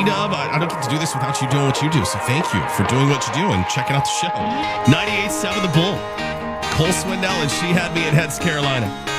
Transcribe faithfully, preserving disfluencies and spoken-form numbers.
Dub. I, I don't get to do this without you doing what you do. So thank you for doing what you do and checking out the show. ninety-eight point seven The Bull. Cole Swindell and She Had Me in Heads, Carolina.